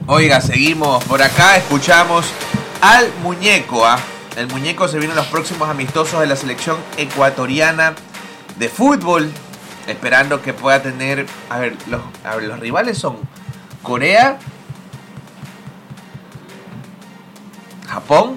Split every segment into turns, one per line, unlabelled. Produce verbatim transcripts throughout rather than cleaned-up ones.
Oiga, seguimos por acá, escuchamos al muñeco, ¿ah? El muñeco se viene en los próximos amistosos de la selección ecuatoriana de fútbol, esperando que pueda tener, a ver, los, a ver, los rivales son Corea, Japón,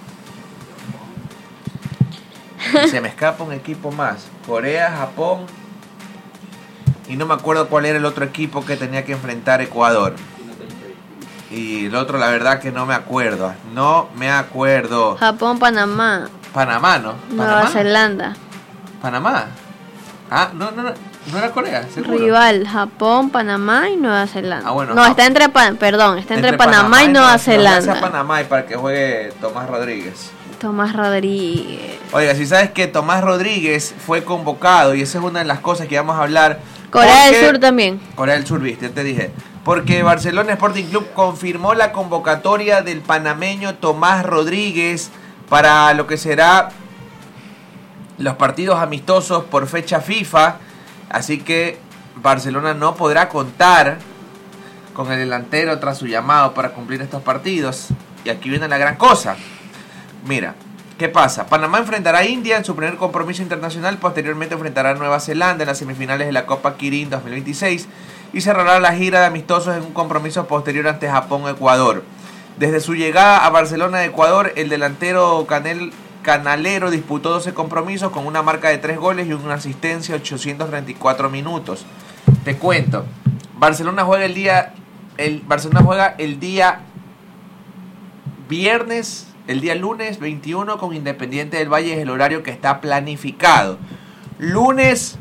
se me escapa un equipo más, Corea, Japón, y no me acuerdo cuál era el otro equipo que tenía que enfrentar Ecuador. Y el otro, la verdad que no me acuerdo. No me acuerdo.
Japón, Panamá.
Panamá, ¿no?
Nueva
Panamá.
Zelanda.
Panamá. Ah, no, no, no, no era Corea, seguro.
Rival, Japón, Panamá y Nueva Zelanda.
Ah, bueno,
no,
ah,
está entre, pan, perdón, está entre,
entre
Panamá,
Panamá
y Nueva
Nueva
Zelanda.
Zelanda. Panamá y para que juegue Tomás Rodríguez.
Tomás Rodríguez.
Oiga, si sabes que Tomás Rodríguez fue convocado, y esa es una de las cosas que vamos a hablar.
Corea
porque...
del Sur también.
Corea del Sur, viste, te dije. Porque Barcelona Sporting Club confirmó la convocatoria del panameño Tomás Rodríguez para lo que será los partidos amistosos por fecha FIFA. Así que Barcelona no podrá contar con el delantero tras su llamado para cumplir estos partidos. Y aquí viene la gran cosa. Mira, ¿qué pasa? Panamá enfrentará a India en su primer compromiso internacional. Posteriormente enfrentará a Nueva Zelanda en las semifinales de la Copa Kirin dos mil veintiséis. Y cerrará la gira de amistosos en un compromiso posterior ante Japón o Ecuador. Desde su llegada a Barcelona de Ecuador, el delantero Canel, canalero disputó doce compromisos con una marca de tres goles y una asistencia ochocientos treinta y cuatro minutos. Te cuento, Barcelona juega el día el Barcelona juega el día viernes, el día lunes veintiuno con Independiente del Valle, es el horario que está planificado. Lunes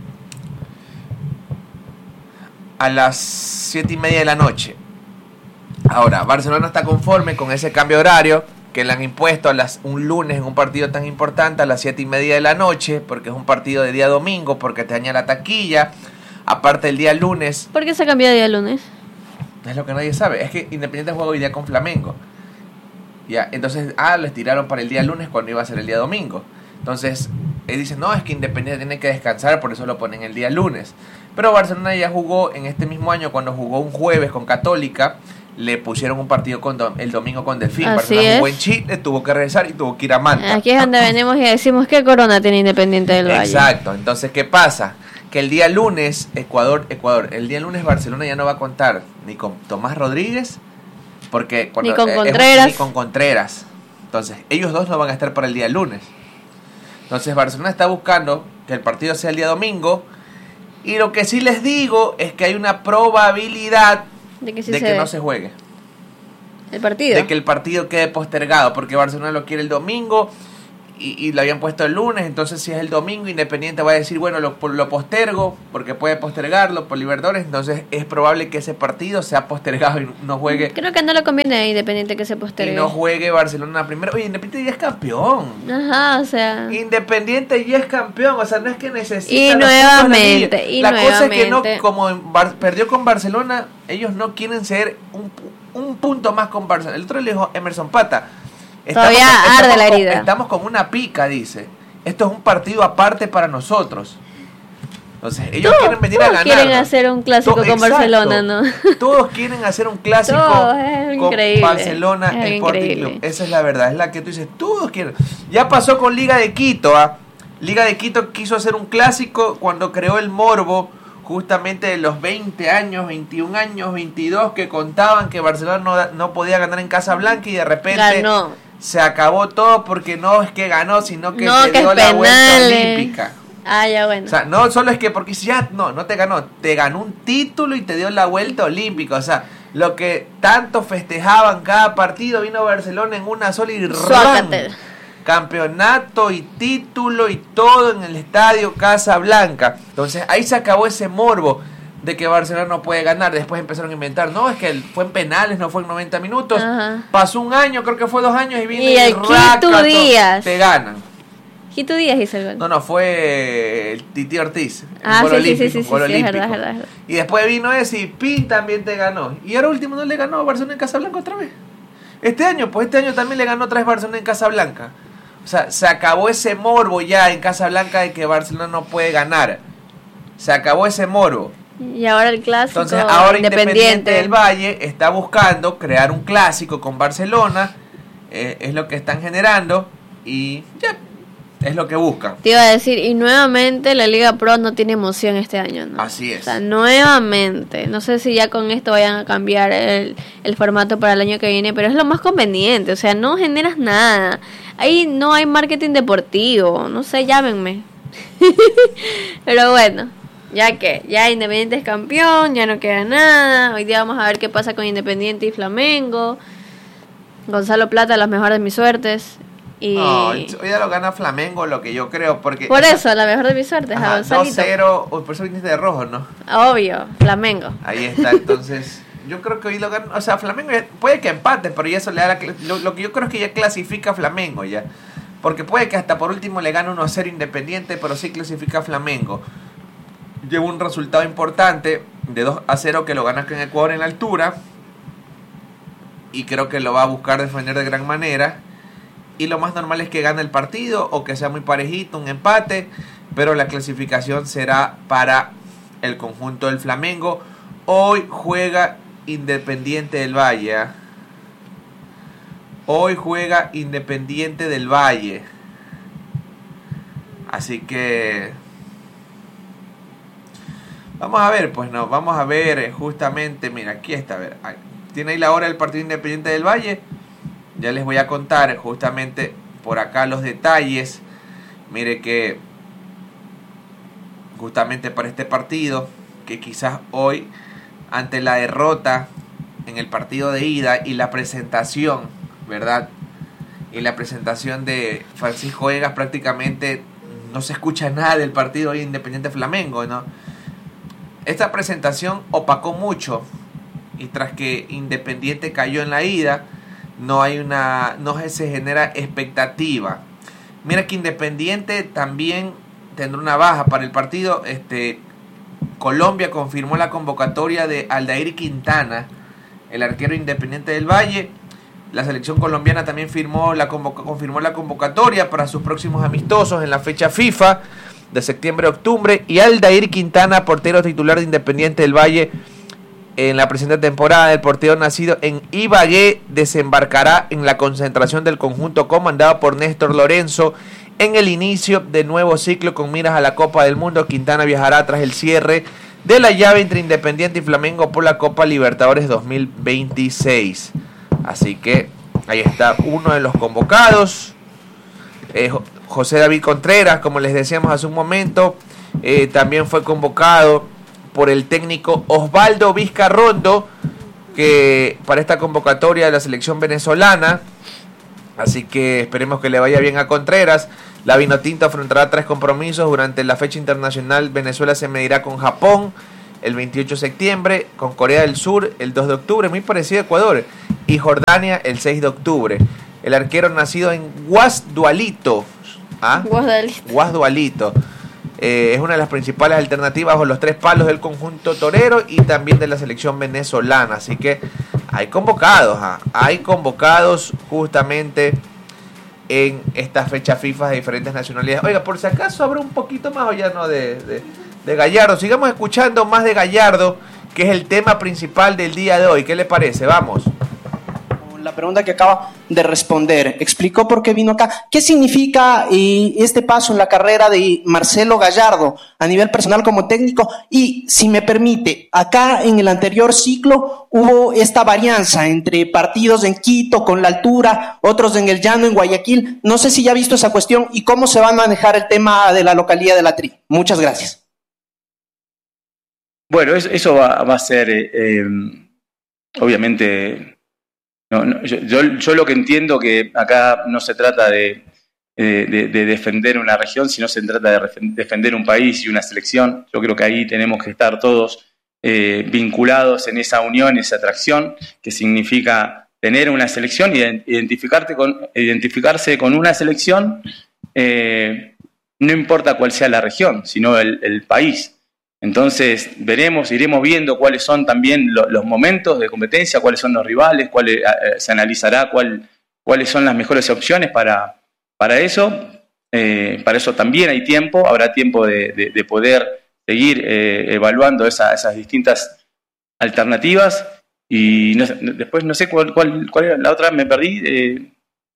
a las siete y media de la noche. Ahora, Barcelona está conforme con ese cambio de horario que le han impuesto a las, un lunes en un partido tan importante a las siete y media de la noche, porque es un partido de día domingo, porque te daña la taquilla. Aparte el día lunes.
¿Por qué se cambió de día lunes?
Es lo que nadie sabe. Es que Independiente juega hoy día con Flamengo. Ya, entonces, ah, lo estiraron para el día lunes cuando iba a ser el día domingo. Entonces, él dice, no, es que Independiente tiene que descansar, por eso lo ponen el día lunes. Pero Barcelona ya jugó en este mismo año, cuando jugó un jueves con Católica, le pusieron un partido con do- el domingo con Delfín.
Así
Barcelona
es.
jugó en Chile, tuvo que regresar y tuvo que ir a Manta.
Aquí es donde venimos y decimos que Corona tiene Independiente del Valle.
Exacto, entonces, ¿qué pasa? Que el día lunes, Ecuador, Ecuador, el día lunes Barcelona ya no va a contar ni con Tomás Rodríguez, porque cuando,
Ni con
eh,
Contreras.
ni con Contreras. Entonces, ellos dos no van a estar para el día lunes. Entonces, Barcelona está buscando que el partido sea el día domingo. Y lo que sí les digo es que hay una probabilidad
De que, sí
de
se
que
ve.
no se juegue.
El partido.
De que el partido quede postergado, porque Barcelona lo quiere el domingo y, y lo habían puesto el lunes. Entonces, si es el domingo, Independiente va a decir, bueno, lo, lo postergo, porque puede postergarlo por Libertadores. Entonces, es probable que ese partido sea postergado y no juegue.
Creo que no le conviene a Independiente que se postergue.
Y no juegue Barcelona primero. Oye, Independiente ya es campeón.
Ajá, o sea.
Independiente ya es campeón, o sea, no es que necesita
Y
los puntos
nuevamente,
de la liga.
y
La cosa es que no,
nuevamente.
como en Bar- perdió con Barcelona, ellos no quieren ser un, un punto más con Barcelona. El otro le dijo Emerson Pata.
Todavía
con-
arde la
con-
herida.
Estamos con una pica, dice. Esto es un partido aparte para nosotros. Entonces, ellos
Todos-
quieren venir a
todos
ganar.
quieren hacer un clásico con Barcelona, ¿no?
Todos quieren hacer un clásico
Todos, es
con
increíble,
Barcelona
es algo
Sporting
increíble.
Club. Esa es la verdad, es la que tú dices, todos quieren. Ya pasó con Liga de Quito, ¿ah? Liga de Quito quiso hacer un clásico cuando creó el morbo, justamente de los veinte años, veintiún años, veintidós, que contaban que Barcelona no, no podía ganar en Casablanca y de repente
Ganó.
se acabó todo porque no es que ganó, sino que
No,
se
que
dio
es
la vuelta
penales.
olímpica.
Ah, ya bueno.
O sea, no solo es que porque ya no, no te ganó, te ganó un título y te dio la vuelta olímpica. O sea, lo que tanto festejaban cada partido, vino Barcelona en una sola y ¡ran!
Suácate.
Campeonato y título y todo en el estadio Casablanca. Entonces ahí se acabó ese morbo de que Barcelona no puede ganar. Después empezaron a inventar, no, es que fue en penales, no fue en noventa minutos.
Ajá.
Pasó un año, creo que fue dos años y vino
Y el Quito
rácata,
Díaz.
te ganan.
Quito Díaz hizo el gol.
No, no, fue el Titi Ortiz. El
Ah,
gol
sí, sí, sí,
olímpico,
sí, sí,
gol
sí, es
olímpico.
verdad, es verdad, es verdad.
Y después vino ese y Pin también te ganó. Y ahora último no le ganó a Barcelona en Casablanca otra vez. Este año, pues este año también le ganó otra vez Barcelona en Casablanca. O sea, se acabó ese morbo ya en Casablanca de que Barcelona no puede ganar. Se acabó ese morbo.
Y ahora el clásico.
Entonces ahora Independiente,
Independiente
del Valle está buscando crear un clásico con Barcelona, eh, es lo que están generando y ya, es lo que buscan.
Te iba a decir, y nuevamente la Liga Pro no tiene emoción este año, ¿no?
Así es.
O sea, nuevamente, no sé si ya con esto vayan a cambiar el, el formato para el año que viene, pero es lo más conveniente, o sea, no generas nada. Ahí no hay marketing deportivo, no sé, llámenme. Pero bueno, ya que, ya Independiente es campeón, ya no queda nada. Hoy día vamos a ver qué pasa con Independiente y Flamengo. Gonzalo Plata, las mejores de mis suertes. Y...
No, hoy ya lo gana Flamengo, lo que yo creo, porque...
Por eso, la mejor de mis suertes,
ajá,
a Gonzalito.
dos cero, oh, por eso viniste de rojo, ¿no?
Obvio, Flamengo.
Ahí está, entonces, yo creo que hoy lo gana, o sea, Flamengo puede que empate, pero ya eso le da la, lo, lo que yo creo es que ya clasifica a Flamengo ya, porque puede que hasta por último le gane uno a cero Independiente, pero sí clasifica a Flamengo. Lleva un resultado importante de dos a cero que lo gana acá en Ecuador en la altura, y creo que lo va a buscar defender de gran manera. Y lo más normal es que gane el partido o que sea muy parejito, un empate, pero la clasificación será para el conjunto del Flamengo. Hoy juega Independiente del Valle. ¿eh? Hoy juega Independiente del Valle. Así que vamos a ver, pues no, vamos a ver justamente, mira, aquí está, a ver, tiene ahí la hora del partido Independiente del Valle. Ya les voy a contar justamente por acá los detalles. Mire que justamente para este partido, que quizás hoy, ante la derrota en el partido de ida y la presentación, ¿verdad? Y la presentación de Francisco Egas, prácticamente no se escucha nada del partido de Independiente Flamengo, ¿no? Esta presentación opacó mucho y tras que Independiente cayó en la ida, no hay una, no se genera expectativa. Mira que Independiente también tendrá una baja para el partido. Este, Colombia confirmó la convocatoria de Aldair Quintana, el arquero Independiente del Valle. La selección colombiana también firmó la convoca, confirmó la convocatoria para sus próximos amistosos en la fecha FIFA de septiembre-octubre. Y Aldair Quintana, portero titular de Independiente del Valle, en la presente temporada, el portero nacido en Ibagué desembarcará en la concentración del conjunto comandado por Néstor Lorenzo en el inicio del nuevo ciclo con miras a la Copa del Mundo. Quintana viajará tras el cierre de la llave entre Independiente y Flamengo por la Copa Libertadores dos mil veintiséis. Así que ahí está uno de los convocados. Eh, José David Contreras, como les decíamos hace un momento, eh, también fue convocado por el técnico Osvaldo Vizcarrondo, que para esta convocatoria de la selección venezolana. Así que esperemos que le vaya bien a Contreras. La Vinotinto afrontará tres compromisos durante la fecha internacional. Venezuela se medirá con Japón el veintiocho de septiembre, con Corea del Sur el dos de octubre, muy parecido a Ecuador, y Jordania el seis de octubre. El arquero nacido en Guasdualito, ¿ah?
Guasdualito.
Guasdualito. Eh, es una de las principales alternativas bajo los tres palos del conjunto torero y también de la selección venezolana. Así que hay convocados, ¿eh? hay convocados justamente en esta fecha FIFA de diferentes nacionalidades. Oiga, por si acaso habrá un poquito más o ya no de, de, de Gallardo. Sigamos escuchando más de Gallardo, que es el tema principal del día de hoy. ¿Qué le parece? Vamos.
La pregunta que acaba de responder, explicó por qué vino acá. ¿Qué significa eh, este paso en la carrera de Marcelo Gallardo a nivel personal como técnico? Y si me permite, acá en el anterior ciclo hubo esta varianza entre partidos en Quito con la altura, otros en el llano, en Guayaquil. No sé si ya ha visto esa cuestión y cómo se va a manejar el tema de la localidad de La Tri. Muchas gracias.
Bueno, eso, eso va, va a ser, eh, eh, obviamente... No, no, yo, yo, yo lo que entiendo que acá no se trata de, de, de defender una región, sino se trata de defender un país y una selección. Yo creo que ahí tenemos que estar todos eh, vinculados en esa unión, esa atracción, que significa tener una selección y identificarte con, identificarse con una selección, eh, no importa cuál sea la región, sino el, el país. Entonces veremos, iremos viendo cuáles son también lo, los momentos de competencia, cuáles son los rivales, cuáles, eh, se analizará cuál, cuáles son las mejores opciones para, para eso. Eh, para eso también hay tiempo, habrá tiempo de, de, de poder seguir eh, evaluando esa, esas distintas alternativas. Y no, después no sé cuál, cuál, cuál era la otra, me perdí. Eh.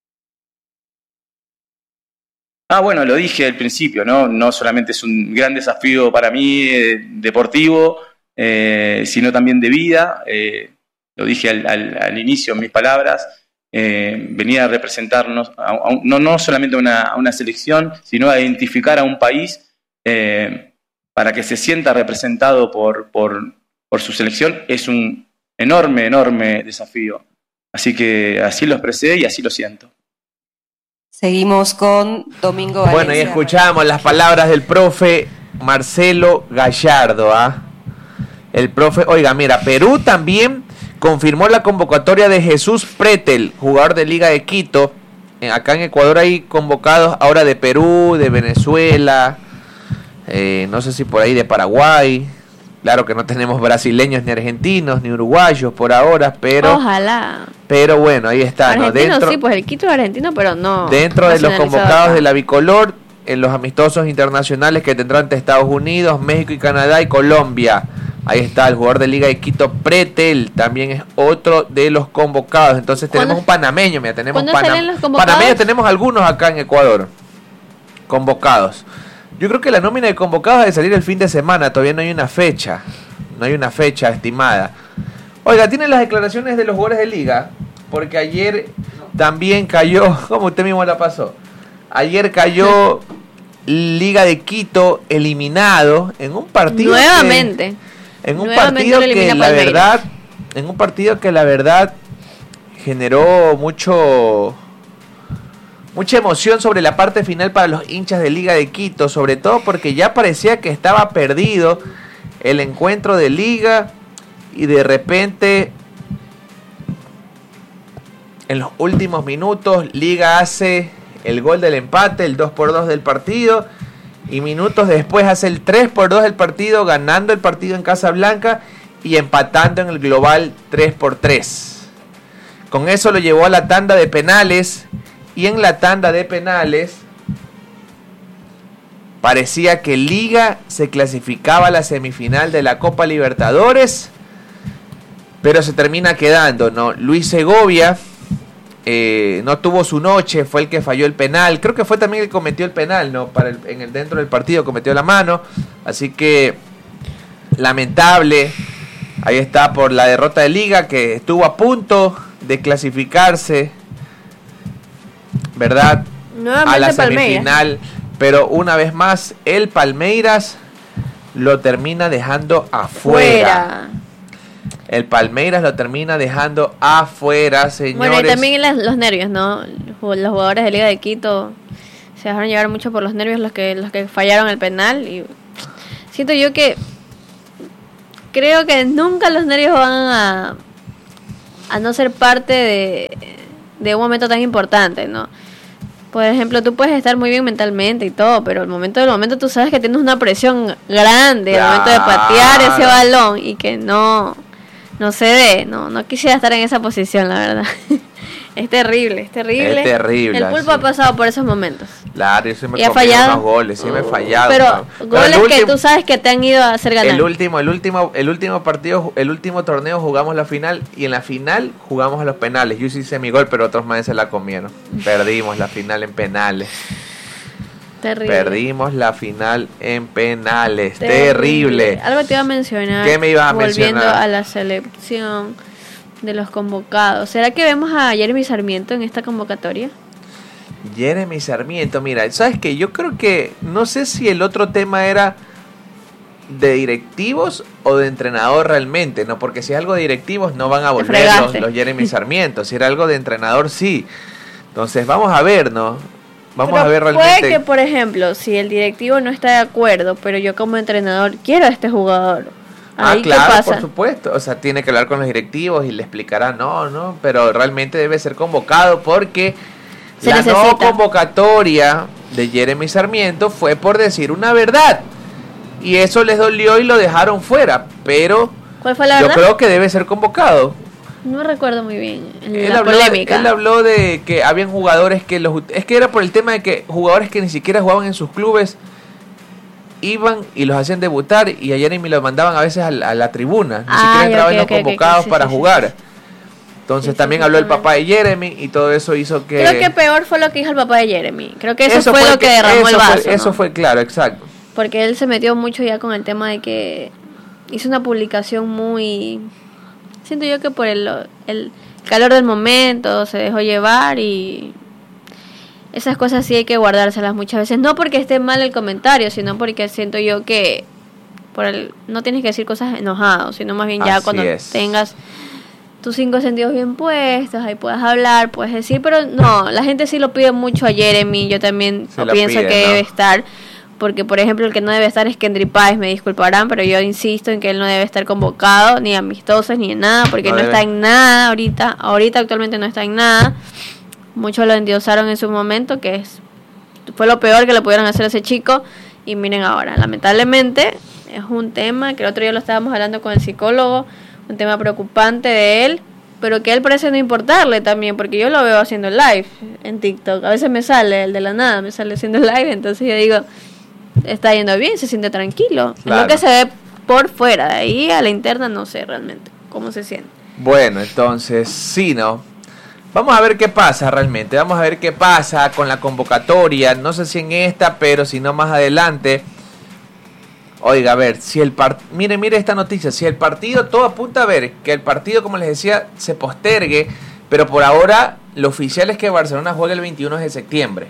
Ah, bueno, lo dije al principio, ¿no? No solamente es un gran desafío para mí eh, deportivo, eh, sino también de vida. Eh, lo dije al, al, al inicio en mis palabras. Eh, venía a representarnos, a, a, no, no solamente a una, a una selección, sino a identificar a un país eh, para que se sienta representado por, por, por su selección. Es un enorme, enorme desafío. Así que así lo expresé y así lo siento.
Seguimos con Domingo Valencia.
Bueno, y escuchamos las palabras del profe Marcelo Gallardo. ¿ah? El profe, oiga, mira, Perú también confirmó la convocatoria de Jesús Pretel, jugador de Liga de Quito. Acá en Ecuador hay convocados ahora de Perú, de Venezuela, eh, no sé si por ahí de Paraguay. Claro que no tenemos brasileños ni argentinos ni uruguayos por ahora, pero
ojalá.
Pero bueno, ahí está, ¿no? Dentro,
sí, pues el Quito es argentino, pero no.
Dentro de los convocados de la bicolor, en los amistosos internacionales que tendrán ante Estados Unidos, México y Canadá y Colombia. Ahí está el jugador de Liga de Quito, Pretel, también es otro de los convocados. Entonces tenemos un panameño, mira, tenemos panam- panameños, tenemos algunos acá en Ecuador convocados. Yo creo que la nómina de convocados ha de salir el fin de semana, todavía no hay una fecha, no hay una fecha estimada. Oiga, ¿tienen las declaraciones de los jugadores de Liga? Porque ayer también cayó, como usted mismo la pasó, ayer cayó Liga de Quito eliminado en un partido
nuevamente
que, en un
nuevamente
partido que la verdad en un partido que la verdad generó mucho mucha emoción sobre la parte final para los hinchas de Liga de Quito, sobre todo porque ya parecía que estaba perdido el encuentro de Liga y de repente en los últimos minutos Liga hace el gol del empate, el dos por dos del partido, y minutos después hace el tres por dos del partido, ganando el partido en Casablanca y empatando en el global tres por tres. Con eso lo llevó a la tanda de penales, y en la tanda de penales parecía que Liga se clasificaba a la semifinal de la Copa Libertadores, pero se termina quedando, ¿no? Luis Segovia Eh, no tuvo su noche, fue el que falló el penal, creo que fue también el que cometió el penal, ¿no? Para el, en el dentro del partido cometió la mano, así que lamentable, ahí está por la derrota de Liga, que estuvo a punto de clasificarse, ¿verdad?
Nuevamente
a la
Palmeiras.
Semifinal, pero una vez más el Palmeiras lo termina dejando afuera. Fuera. El Palmeiras lo termina dejando afuera, señores.
Bueno, y también las, los nervios, ¿no? Los jugadores de Liga de Quito se dejaron llevar mucho por los nervios los que los que fallaron el penal. Y siento yo que creo que nunca los nervios van a, a no ser parte de, de un momento tan importante, ¿no? Por ejemplo, tú puedes estar muy bien mentalmente y todo, pero el momento del momento tú sabes que tienes una presión grande, claro, el momento de patear ese balón y que no... No se ve, no, no quisiera estar en esa posición, la verdad. Es terrible, es terrible.
Es terrible.
El Pulpo
sí.
ha pasado por esos momentos.
Claro, yo siempre
he fallado
unos goles, sí me he fallado.
Pero
¿no?
goles
Pero
que
último,
tú sabes que te han ido a hacer ganar.
El último, el último, el último partido, el último torneo jugamos la final y en la final jugamos a los penales. Yo sí hice mi gol, pero otros más se la comieron. Perdimos la final en penales.
Terrible.
Perdimos la final en penales.
Terrible.
Terrible.
Algo te iba a mencionar.
¿Qué me ibas a
volviendo
mencionar?
Volviendo a la selección de los convocados. ¿Será que vemos a Jeremy Sarmiento en esta convocatoria?
Jeremy Sarmiento, mira, ¿sabes qué? Yo creo que, no sé si el otro tema era de directivos o de entrenador realmente, ¿no? Porque si es algo de directivos no van a volver los, los Jeremy Sarmiento. Si era algo de entrenador, sí. Entonces, vamos a ver, ¿no? Vamos
pero
a ver realmente.
Puede que, por ejemplo, si el directivo no está de acuerdo, pero yo como entrenador quiero a este jugador. Ahí,
ah, claro,
¿qué pasa?
por supuesto. O sea, tiene que hablar con los directivos y le explicará, no, no, pero realmente debe ser convocado porque
Se
la
necesita.
no convocatoria de Jeremy Sarmiento fue por decir una verdad. Y eso les dolió y lo dejaron fuera. Pero
¿Cuál fue la
yo
verdad?
creo que debe ser convocado.
No recuerdo muy bien
Él
la
habló,
polémica.
él habló de que habían jugadores que los... Es que era por el tema de que jugadores que ni siquiera jugaban en sus clubes iban y los hacían debutar y a Jeremy los mandaban a veces a la, a la tribuna, ni
Ay,
siquiera entraban
ok,
los
ok, ok,
convocados
sí,
para
sí, sí,
jugar.
sí.
Entonces
Sí,
también
sí,
habló el
totalmente.
papá de Jeremy y todo eso hizo que...
Creo que peor fue lo que dijo el papá de Jeremy. Creo que eso, fue,
el
lo que derramó el
eso
vaso.
Fue, eso
¿no?
fue claro, exacto.
Porque él se metió mucho ya con el tema de que hizo una publicación muy... Siento yo que por el, el calor del momento se dejó llevar y... Esas cosas sí hay que guardárselas muchas veces. No porque esté mal el comentario, sino porque siento yo que por el, no tienes que decir cosas enojado, sino más bien ya
Así
cuando
es.
tengas tus cinco sentidos bien puestos, ahí puedes hablar, puedes decir, pero no, la gente sí lo pide mucho a Jeremy, yo también
Se lo
pienso
pide,
que
¿no?
debe estar, porque por ejemplo el que no debe estar es Kendry Páez, me disculparán, pero yo insisto en que él no debe estar convocado, ni amistosos, ni en nada, porque
No
no,
debe.
está en nada ahorita, ahorita actualmente no está en nada, muchos lo endiosaron en su momento, que es fue lo peor que le pudieron hacer a ese chico, y miren ahora, lamentablemente es un tema que el otro día lo estábamos hablando con el psicólogo, un tema preocupante de él, pero que a él parece no importarle también, porque yo lo veo haciendo live en TikTok, a veces me sale el de la nada, me sale haciendo live, entonces yo digo, está yendo bien, se siente tranquilo,
Claro.
es lo que se ve por fuera, de ahí a la interna no sé realmente cómo se siente.
Bueno, entonces, sí, ¿no? Vamos a ver qué pasa realmente, vamos a ver qué pasa con la convocatoria, no sé si en esta, pero si no más adelante. Oiga, a ver, si el part... mire, mire esta noticia, si el partido, todo apunta a ver, que el partido, como les decía, se postergue, pero por ahora lo oficial es que Barcelona juegue el veintiuno de septiembre.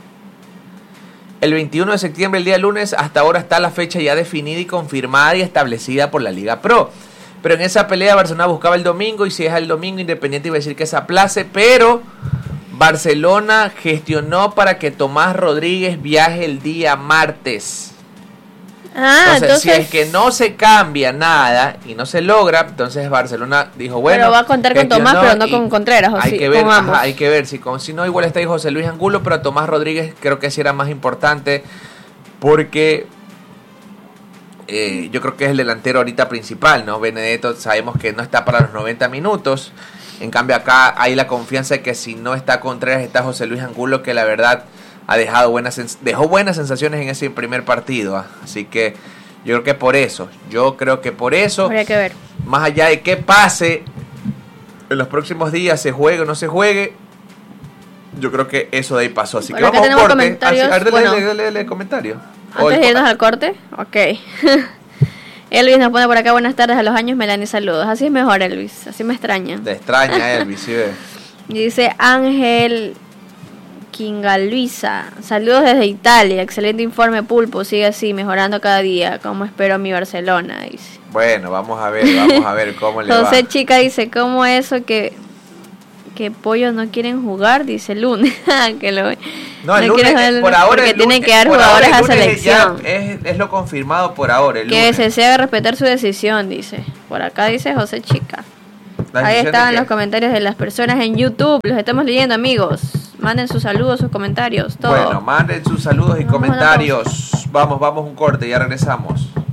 El veintiuno de septiembre, el día lunes, hasta ahora está la fecha ya definida y confirmada y establecida por la Liga Pro. Pero en esa pelea Barcelona buscaba el domingo y si es el domingo Independiente iba a decir que se aplace, pero Barcelona gestionó para que Tomás Rodríguez viaje el día martes.
Ah,
Entonces,
entonces,
si es que no se cambia nada y no se logra, entonces Barcelona dijo, bueno...
pero va a contar con Tomás,
gestionó
pero no
y
con Contreras, ¿o
hay
sí?
que ver,
Con ambos.
ajá, hay que ver, si, con, si no igual está ahí José Luis Angulo, pero Tomás Rodríguez creo que sí era más importante porque eh, yo creo que es el delantero ahorita principal, ¿no? Benedetto sabemos que no está para los noventa minutos, en cambio acá hay la confianza de que si no está Contreras está José Luis Angulo, que la verdad ha dejado buenas, dejó buenas sensaciones en ese primer partido, ¿ah? Así que yo creo que por eso, yo creo que por eso,
Habría que ver.
más allá de qué pase en los próximos días, se juegue o no se juegue, yo creo que eso de ahí pasó. Así
Bueno,
que
acá
vamos a un
tenemos
corte.
comentarios,
Así, a ver, dale,
bueno.
dale, dale, dale, comentario. O
Antes
el-
de irnos al corte, ok. Elvis nos pone por acá, buenas tardes a los años, Melanie, saludos. Así es mejor, Elvis, así me extraña.
Te extraña, Elvis, ¿sí ve?
Y dice Ángel Kingaluisa, saludos desde Italia, excelente informe Pulpo, sigue así, mejorando cada día, como espero mi Barcelona, dice.
Bueno, vamos a ver, vamos a ver cómo le va.
José Chica dice, ¿cómo eso que que pollo no quieren jugar? Dice el lunes. que lo,
No, el
no
lunes,
quieren jugar el
por
lunes
ahora
porque
el
tienen
lunes-
que dar
por ahora
jugadores
el
a
lunes ya
selección.
Es, es lo confirmado por ahora, el
Que
lunes.
se haga respetar su decisión, dice. Por acá dice José Chica.
La
Ahí
decisión de
estaban
que-
los comentarios de las personas en YouTube. Los estamos leyendo, amigos. Manden sus saludos, sus comentarios, todo.
Bueno, manden sus saludos y
Vamos a una
comentarios. Vamos, vamos un corte, ya regresamos.